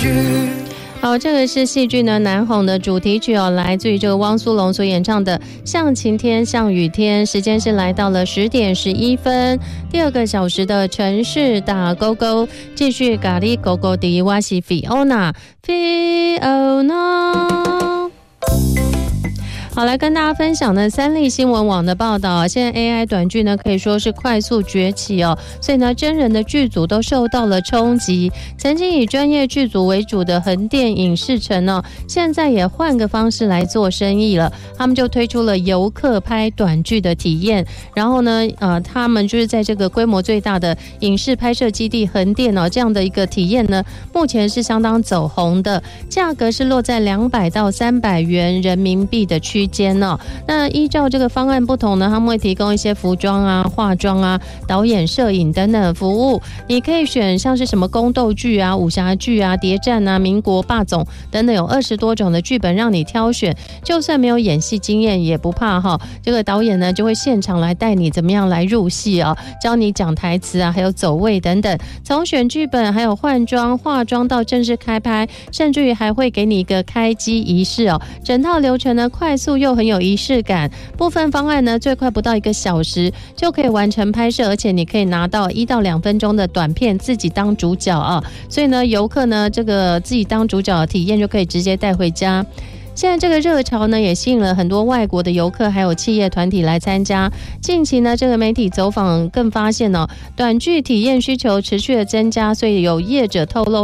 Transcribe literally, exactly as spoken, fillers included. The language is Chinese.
剧。 好，这个是戏剧呢南红的主题曲哦，来自于这个汪苏泷所演唱的《像晴天像雨天》。时间是来到了十点十一分，第二个小时的城市打勾勾，继续咖喱勾勾的我是 Fiona Fiona。好，来跟大家分享呢三立新闻网的报道啊，现在 A I 短剧呢可以说是快速崛起哦，所以呢真人的剧组都受到了冲击。曾经以专业剧组为主的横店影视城哦，现在也换个方式来做生意了，他们就推出了游客拍短剧的体验，然后呢呃他们就是在这个规模最大的影视拍摄基地横店哦，这样的一个体验呢，目前是相当走红的，价格是落在两百到三百元人民币的区间哦。那依照这个方案不同呢，他们会提供一些服装啊、化妆啊、导演、摄影等等服务。你可以选像是什么宫斗剧啊、武侠剧啊、谍战啊、民国霸总等等，有二十多种的剧本让你挑选。就算没有演戏经验也不怕哈，这个导演呢就会现场来带你怎么样来入戏啊，教你讲台词啊，还有走位等等。从选剧本，还有换装、化妆到正式开拍，甚至于还会给你一个开机仪式哦。整套流程呢快速又很有仪式感，部分方案呢最快不到一个小时就可以完成拍摄，而且你可以拿到一到两分钟的短片自己当主角啊，所以呢游客呢这个自己当主角的体验就可以直接带回家。现在这个热潮呢，也吸引了很多外国的游客还有企业团体来参加。近期呢，这个媒体走访更发现哦，短剧体验需求持续的增加，所以有业者透露